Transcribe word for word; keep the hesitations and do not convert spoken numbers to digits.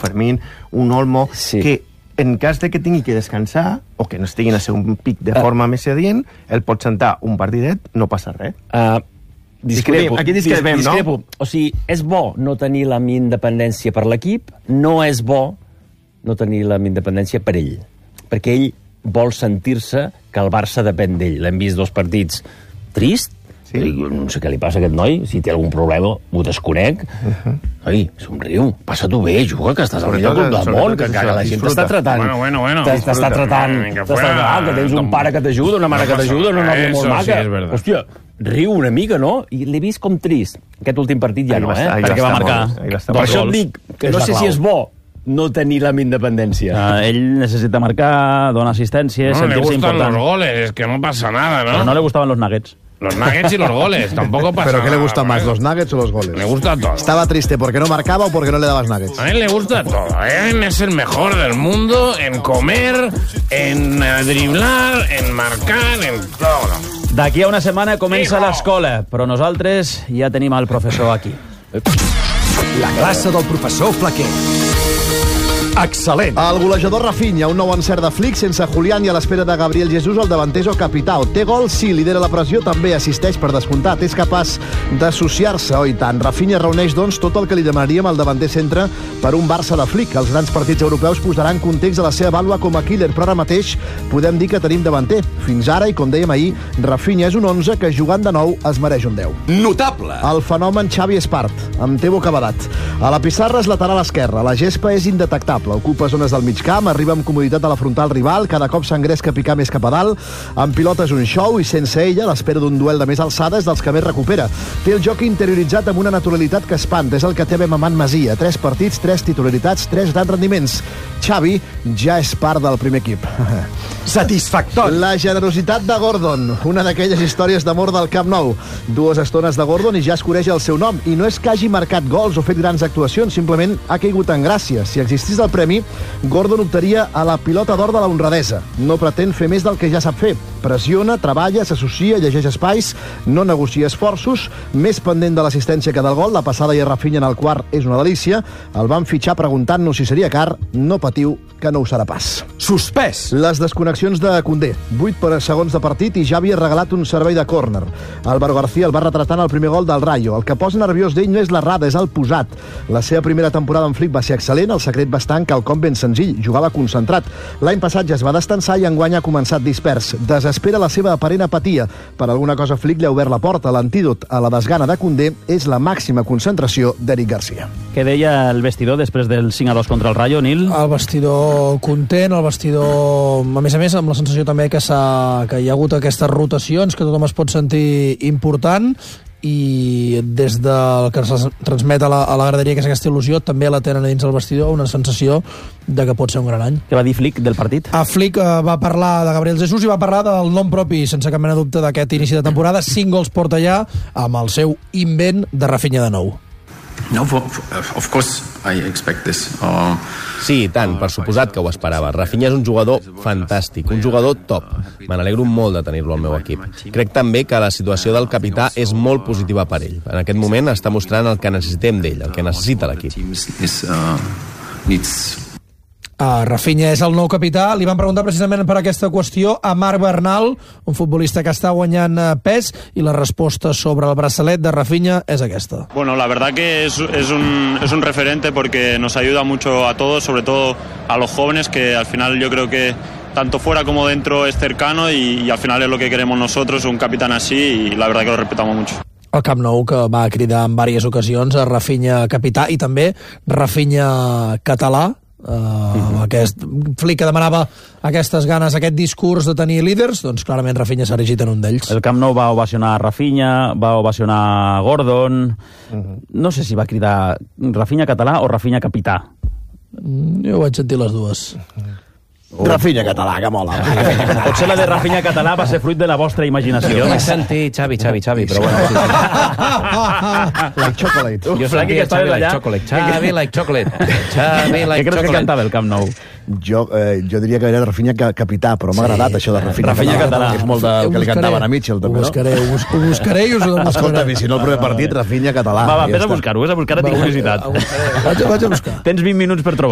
Fermín, un Olmo, sí. que en cas de que tingui que descansar o que no estiguin a ser un pic de forma uh. més adient, el pot sentar un partidet, no passa res. Uh, discrepo, Aquí discrepem, dis, discrepo. No? O sigui, és bo no tenir la independència per l'equip, no és bo no tenir la independència per ell, perquè ell vol sentir-se que el Barça depèn d'ell. L'hem vist dos partits trist, sí. No sé què li passa a aquest noi, si té algun problema ho desconec. Uh-huh. Ai, somriu, passa-t'ho bé, juga, que estàs al millor club del món, que encara la gent t'està tratant. Bueno, bueno, bueno. T'està tratant, t'està tratant, que tens un pare que t'ajuda, una mare que t'ajuda, una nòvia molt maca. Hòstia, riu una mica, no? I l'he vist com trist. Aquest últim partit ja no, eh? Perquè va marcar. Per això et dic, que no sé si és bo no tenir la independència. Uh, ell necessita marcar, donar assistència, no, sentir-se important. No, le gustan los goles, es que no pasa nada, ¿no? Pero no le gustaban los nuggets. Los nuggets y los goles, tampoco pasa ¿Pero qué nada, le gusta ¿no? más, los nuggets o los goles? Le gusta todo. Estaba triste porque no marcaba o porque no le dabas nuggets. A él le gusta todo. Él es el mejor del mundo en comer, en driblar, en marcar, en todo. D'aquí a una setmana comença l'escola, però nosaltres ja tenim el professor aquí. La classe del professor Flaquer. Excel·lent. El golejador Rafinha, un nou encert de Flick sense Julián i a l'espera de Gabriel Jesús, el davanter o capità. Té gol, sí, lidera la pressió, també assisteix per descomptat. És capaç d'associar-se, oi tant. Rafinha reuneix, doncs, tot el que li demanaríem al davanter centre per un Barça de Flick. Els grans partits europeus posaran context a la seva vàlua com a killer, però ara mateix podem dir que tenim davanter. Fins ara, i com dèiem ahir, Rafinha és un onze que jugant de nou es mereix un deu. Notable. El fenomen Xavi Espart, amb Tebo Cavadat. A la pissarra és lateral esquerra. La gespa és indetectable. Ocupa zones del mig camp, arriba amb comoditat a la frontal rival, cada cop s'engresca a picar més cap a dalt, amb pilota és un show i sense ella l'espera d'un duel de més alçada és dels que més recupera. Té el joc interioritzat amb una naturalitat que espanta, és el que té Mamant Masia. Tres partits, tres titularitats, tres grans rendiments. Xavi ja és part del primer equip. Satisfactori. La generositat de Gordon, una d'aquelles històries d'amor del Camp Nou. Dues estones de Gordon i ja es coneix el seu nom. I no és que hagi marcat gols o fet grans actuacions, simplement ha caigut en gràcia. Si existís el premi, Gordon optaria a la pilota d'or de la honradesa. No pretén fer més del que ja sap fer. Pressiona, treballa, s'associa, llegeix espais, no negocia esforços, més pendent de l'assistència que del gol. La passada i a Rafinha en el quart és una delícia. El van fitxar preguntant-nos si seria car. No patiu, que no ho serà pas. Suspès. Les desconnexions de Koundé. vuit per segons de partit i ja havia regalat un servei de córner. Álvaro García el va retratant el primer gol del Rayo. El que posa nerviós d'ell no és l'errada, és el posat. La seva primera temporada en Flick va ser excel·lent, el secret va estar en quelcom ben senzill, jugava concentrat. L'any passat ja es va destensar i enguany ha començat dispers. Desespera la seva aparent apatia. Per alguna cosa Flick li ha obert la porta. L'antídot a la desgana de Koundé és la màxima concentració d'Eric Garcia. Què deia el vestidor després del cinc a dos contra el Rayo, Nil? El vestidor content, el vestidor, a més a més, amb la sensació també que, que hi ha hagut aquestes rotacions, que tothom es pot sentir important, i des del que es transmet a la, a la graderia, que és aquesta il·lusió, també la tenen dins el vestidor, una sensació de que pot ser un gran any. Què va dir Flick del partit? A Flick eh, va parlar de Gabriel Jesús i va parlar del nom propi, sense cap mena de dubte, d'aquest inici de temporada. Cinc gols porta ja amb el seu invent de Rafinha de nou. No, for, for, of course I expect this. Uh, sí, tant, per suposat que ho esperava. Rafinha és un jugador fantàstic, un jugador top. Me n'alegro molt de tenir-lo al meu equip. Crec també que la situació del capità és molt positiva per ell. En aquest moment està mostrant el que necessitem d'ell, el que necessita l'equip. Uh, Rafinha és el nou capità. Li van preguntar precisament per aquesta qüestió a Marc Bernal, un futbolista que està guanyant pes, i la resposta sobre el braçalet de Rafinha és aquesta. Bueno, la verdad que es, es, un, es un referente porque nos ayuda mucho a todos, sobre todo a los jóvenes, que al final yo creo que tanto fuera como dentro es cercano y, y al final es lo que queremos nosotros, un capitán así, y la verdad que lo respetamos mucho. El Camp Nou, que va cridar en diverses ocasions a Rafinha capità i també Rafinha català. Uh, uh-huh. Aquest Flick que demanava aquestes ganes, aquest discurs de tenir líders, doncs clarament Rafinha s'ha erigit en un d'ells. El Camp Nou va ovacionar Rafinha, va ovacionar Gordon. Uh-huh. No sé si va cridar Rafinha català o Rafinha capità. Jo vaig sentir les dues. Uh-huh. Oh. Rafinha català, que mola. Potser la de Rafinha català va ser fruit de la vostra imaginació. Jo vaig sentir Xavi, Xavi, Xavi, però bueno. Sí, sí. Like chocolate. Jo sentia Xavi like chocolate. Xavi like chocolate. Xavi like chocolate. Què creus que cantava el Camp Nou? Jo, eh, jo diria que era Rafinha capità, però m'ha agradat sí, això de Rafinha, Rafinha català. català. És molt del que li cantaven a Mitchell, també, ho buscaré, no? Ho, bus ho buscaré i us ho demostraré. Escolta, si no el primer partit, Rafinha català. Va, va, vés a buscar-ho, vés a buscar, tinc curiositat. Vaig a buscar. Tens vint minuts per trobar.